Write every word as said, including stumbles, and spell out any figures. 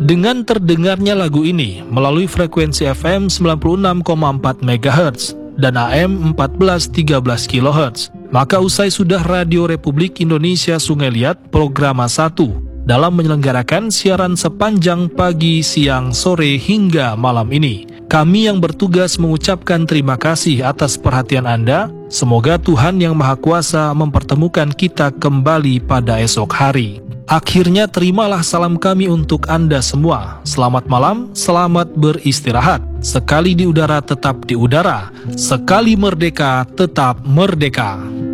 Dengan terdengarnya lagu ini melalui frekuensi F M sembilan puluh enam koma empat megahertz dan A M empat belas tiga belas kilohertz, maka usai sudah Radio Republik Indonesia Sungai Liat Programa satu dalam menyelenggarakan siaran sepanjang pagi, siang, sore hingga malam ini. Kami yang bertugas mengucapkan terima kasih atas perhatian Anda. Semoga Tuhan Yang Maha Kuasa mempertemukan kita kembali pada esok hari. Akhirnya terimalah salam kami untuk Anda semua. Selamat malam, selamat beristirahat. Sekali di udara tetap di udara, sekali merdeka tetap merdeka.